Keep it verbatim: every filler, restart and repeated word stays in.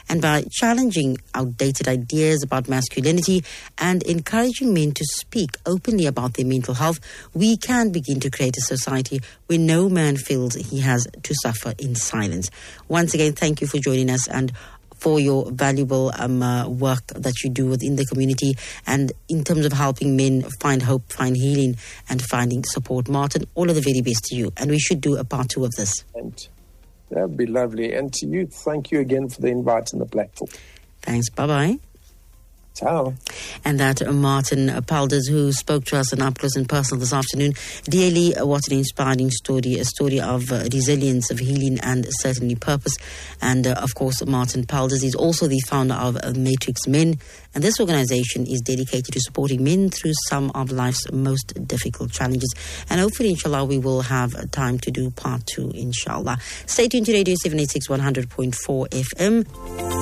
And by challenging outdated ideas about masculinity and encouraging men to speak openly about their mental health, we can begin to create a society where no man feels he has to suffer in silence. Once again, thank you for joining us and for your valuable um, uh, work that you do within the community and in terms of helping men find hope, find healing, and finding support. Martin, all of the very best to you. And we should do a part two of this. And that would be lovely. And to you, thank you again for the invite and the platform. Thanks. Bye-bye. Ciao. And that uh, Martin Palders, who spoke to us in up close and personal this afternoon. Dearly, uh, what an inspiring story, a story of uh, resilience, of healing, and certainly purpose. And uh, of course, Martin Palders is also the founder of uh, Matrix Men. And this organization is dedicated to supporting men through some of life's most difficult challenges. And hopefully, inshallah, we will have uh, time to do part two, inshallah. Stay tuned to Radio seven eighty-six one hundred point four F M.